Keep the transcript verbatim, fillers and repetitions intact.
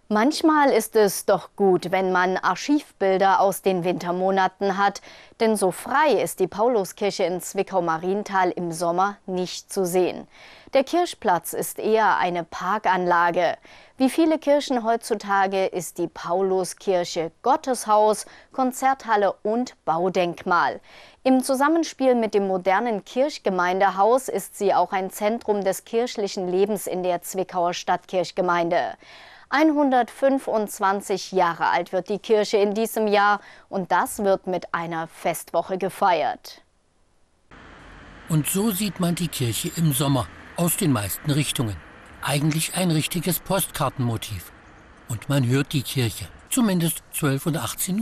Manchmal ist es doch gut, wenn man Archivbilder aus den Wintermonaten hat, denn so frei ist die Pauluskirche in Zwickau-Marienthal im Sommer nicht zu sehen. Der Kirchplatz ist eher eine Parkanlage. Wie viele Kirchen heutzutage ist die Pauluskirche Gotteshaus, Konzerthalle und Baudenkmal. Im Zusammenspiel mit dem modernen Kirchgemeindehaus ist sie auch ein Zentrum des kirchlichen Lebens in der Zwickauer Stadtkirchgemeinde. hundertfünfundzwanzig Jahre alt wird die Kirche in diesem Jahr und das wird mit einer Festwoche gefeiert. Und so sieht man die Kirche im Sommer aus den meisten Richtungen. Eigentlich ein richtiges Postkartenmotiv. Und man hört die Kirche, zumindest zwölf und achtzehn Uhr.